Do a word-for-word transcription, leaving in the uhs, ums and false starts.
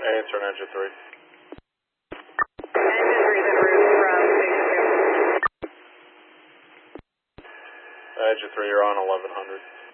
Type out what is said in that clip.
Answer engine three. Engine three's en route from station two. Engine three, you're on eleven hundred.